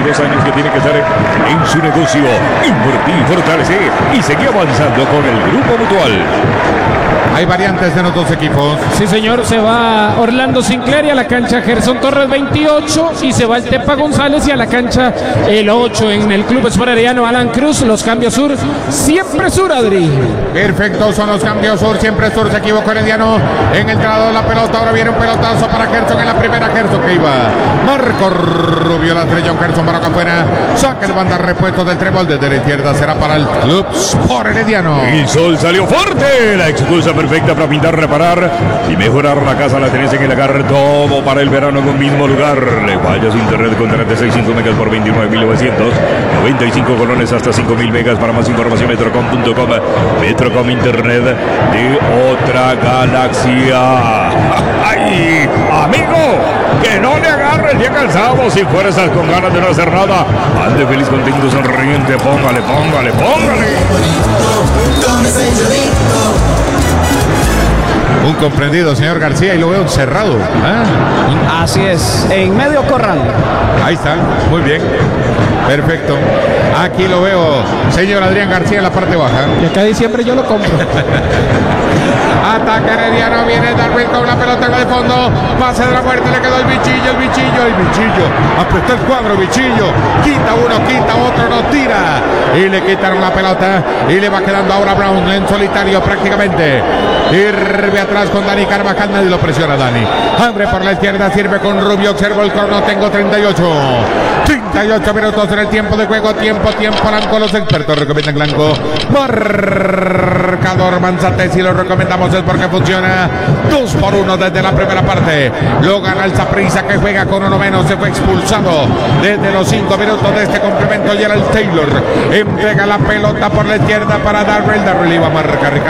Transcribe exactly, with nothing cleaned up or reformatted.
veintidós años que tiene que estar en su negocio. Invertir, fortalecer y seguir avanzando con el Grupo Mutual. Hay variantes de los dos equipos. Sí, señor, se va Orlando Sinclair y a la cancha Gerson Torres veintiocho y se va el Tepa González y a la cancha el ocho en el Club Sport Herediano Alan Cruz. Los cambios sur, siempre sur, Adri. Perfecto, son los cambios sur, siempre sur. Se equivocó Herediano en el trado de la pelota. Ahora viene un pelotazo para Gerson en la primera. Gerson que iba. Marco Rubio, la estrella. Gerson para acá afuera. Saca el banda repuesto del trébol desde la izquierda. Será para el Club Sport Herediano. El sol salió fuerte. La excusa perfecta para pintar, reparar y mejorar la casa. La tenés en el agarre. Todo para el verano en un mismo lugar. Le fallas internet con treinta y seis punto cinco megas por veintinueve mil novecientos noventa y cinco colones hasta cinco mil megas. Para más información metrocom punto com. Metrocom, internet de otra galaxia. ¡Ay, amigo! Que no le agarre el día cansado, sin fuerzas, con ganas de no hacer nada. Ande feliz, contento, sonriente. Póngale, póngale, póngale. Un comprendido, señor García, y lo veo cerrado. ¿Ah? Así es, en medio corral. Ahí está, muy bien. Perfecto. Aquí lo veo, señor Adrián García, en la parte baja. Y acá diciembre yo lo compro. Ataca Herediano, viene Darwin con la pelota en el fondo. Pase de la muerte, le quedó el bichillo, el bichillo, el bichillo. Apretó el cuadro, bichillo. Quita uno, quita otro, no tira. Y le quitaron la pelota. Y le va quedando ahora Brown en solitario prácticamente. Sirve atrás con Dani Carvajal, nadie lo presiona Dani. Abre por la izquierda, sirve con Rubio, observo el corno, tengo treinta y ocho. treinta y ocho minutos en el tiempo de juego, tiempo, tiempo, Blanco, los expertos recomiendan Blanco. Marcador Manzate, si lo recomendamos es porque funciona. Dos por uno desde la primera parte. Lo gana el Saprissa que juega con uno menos, se fue expulsado desde los cinco minutos de este complemento. Y era el Taylor, entrega la pelota por la izquierda para Darrell, Darrell iba a marcar.